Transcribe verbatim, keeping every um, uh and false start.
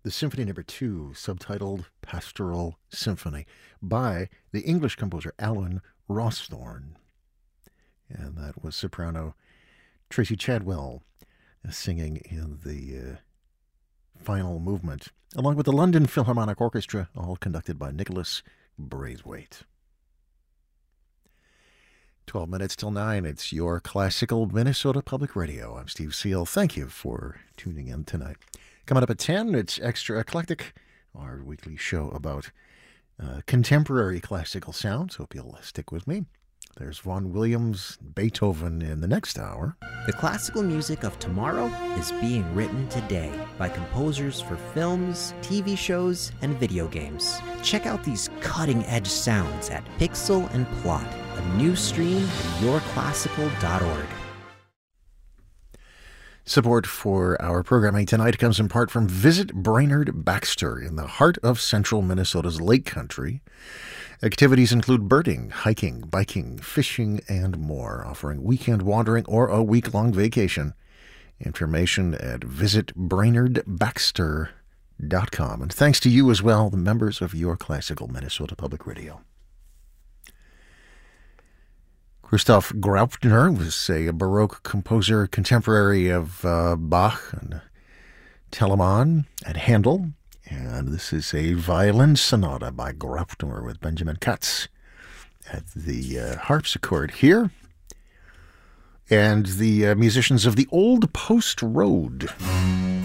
the Symphony Number Two, subtitled Pastoral Symphony, by the English composer Alan Rawsthorne. And that was soprano Tracy Chadwell uh, singing in the uh, final movement, along with the London Philharmonic Orchestra, all conducted by Nicholas Braithwaite. twelve minutes till nine. It's your classical Minnesota Public Radio. I'm Steve Seal. Thank you for tuning in tonight. Coming up at ten, it's Extra Eclectic, our weekly show about uh, contemporary classical sounds. Hope you'll stick with me. There's Vaughan Williams, Beethoven in the next hour. The classical music of tomorrow is being written today by composers for films, T V shows, and video games. Check out these cutting-edge sounds at Pixel and Plot, a new stream at your classical dot org. Support for our programming tonight comes in part from Visit Brainerd Baxter in the heart of central Minnesota's Lake Country. Activities include birding, hiking, biking, fishing, and more, offering weekend wandering or a week-long vacation. Information at visit brainerd baxter dot com. And thanks to you as well, the members of your classical Minnesota Public Radio. Christoph Graupner was a Baroque composer, contemporary of uh, Bach and Telemann and Handel. And this is a violin sonata by Graupner with Benjamin Katz at the uh, harpsichord here. And the uh, musicians of the Old Post Road.